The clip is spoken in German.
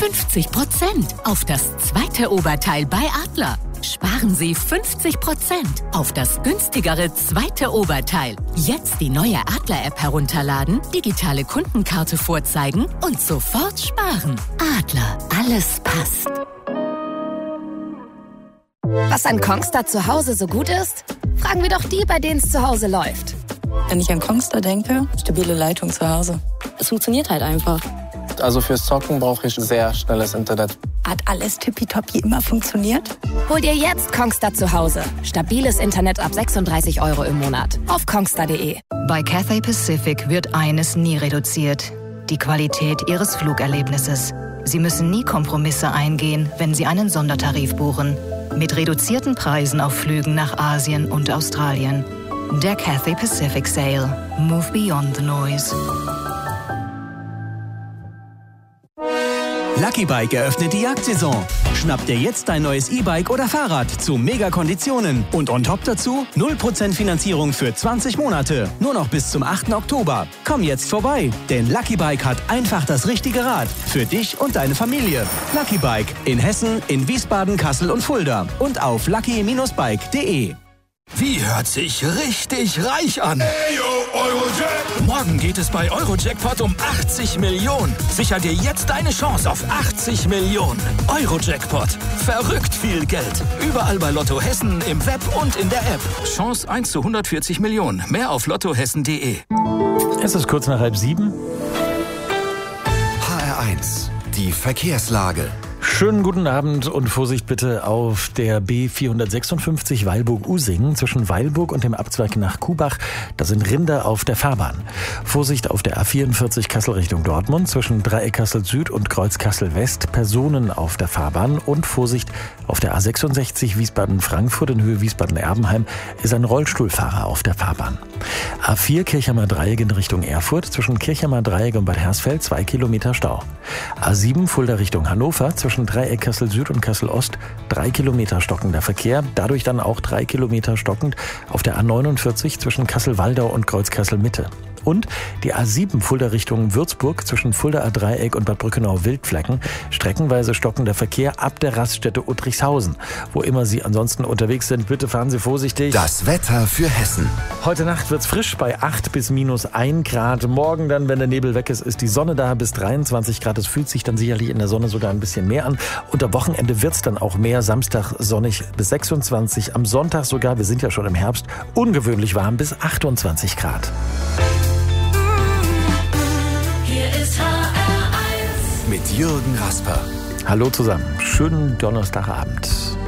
50% auf das zweite Oberteil bei Adler. Sparen Sie 50% auf das günstigere zweite Oberteil. Jetzt die neue Adler-App herunterladen, digitale Kundenkarte vorzeigen und sofort sparen. Adler, alles passt. Was an Kongstar zu Hause so gut ist? Fragen wir doch die, bei denen es zu Hause läuft. Wenn ich an Kongstar denke, stabile Leitung zu Hause. Es funktioniert halt einfach. Also fürs Zocken brauche ich sehr schnelles Internet. Hat alles tippitoppi immer funktioniert? Hol dir jetzt Kongstar zu Hause. Stabiles Internet ab 36 € im Monat. Auf kongstar.de. Bei Cathay Pacific wird eines nie reduziert: die Qualität Ihres Flugerlebnisses. Sie müssen nie Kompromisse eingehen, wenn Sie einen Sondertarif buchen. Mit reduzierten Preisen auf Flügen nach Asien und Australien. Der Cathay Pacific Sale. Move beyond the noise. Lucky Bike eröffnet die Jagdsaison. Schnapp dir jetzt dein neues E-Bike oder Fahrrad zu Mega-Konditionen. Und on top dazu 0% Finanzierung für 20 Monate. Nur noch bis zum 8. Oktober. Komm jetzt vorbei, denn Lucky Bike hat einfach das richtige Rad. Für dich und deine Familie. Lucky Bike in Hessen, in Wiesbaden, Kassel und Fulda. Und auf lucky-bike.de. Wie hört sich richtig reich an? Hey, yo, Eurojackpot. Morgen geht es bei Eurojackpot um 80 Millionen. Sicher dir jetzt deine Chance auf 80 Millionen. Eurojackpot. Verrückt viel Geld. Überall bei Lotto Hessen, im Web und in der App. Chance 1 zu 140 Millionen. Mehr auf lottohessen.de. Es ist kurz nach 6:30. HR1, die Verkehrslage. Schönen guten Abend und Vorsicht bitte auf der B456 Weilburg-Usingen zwischen Weilburg und dem Abzweig nach Kubach. Da sind Rinder auf der Fahrbahn. Vorsicht auf der A44 Kassel Richtung Dortmund zwischen Dreieck Kassel Süd und Kreuz Kassel West. Personen auf der Fahrbahn. Und Vorsicht auf der A66 Wiesbaden-Frankfurt in Höhe Wiesbaden-Erbenheim ist ein Rollstuhlfahrer auf der Fahrbahn. A4 Kirchheimer Dreieck in Richtung Erfurt zwischen Kirchheimer Dreieck und Bad Hersfeld 2 Kilometer Stau. A7 Fulda Richtung Hannover zwischen Dreieck Kassel Süd und Kassel Ost 3 Kilometer stockender Verkehr. Dadurch dann auch 3 Kilometer stockend auf der A49 zwischen Kassel-Waldau und Kreuz Kassel Mitte. Und die A7 Fulda Richtung Würzburg zwischen Fuldaer Dreieck und Bad Brückenau-Wildflecken. Streckenweise stockender Verkehr ab der Raststätte Uttrichshausen. Wo immer Sie ansonsten unterwegs sind, bitte fahren Sie vorsichtig. Das Wetter für Hessen. Heute Nacht wird's frisch bei 8 bis -1 Grad. Morgen dann, wenn der Nebel weg ist die Sonne da bis 23 Grad. Es fühlt sich dann sicherlich in der Sonne sogar ein bisschen mehr an. Und am Wochenende wird's dann auch mehr. Samstag sonnig bis 26. Am Sonntag sogar, wir sind ja schon im Herbst, ungewöhnlich warm bis 28 Grad. Mit Jürgen Rasper. Hallo zusammen, schönen Donnerstagabend.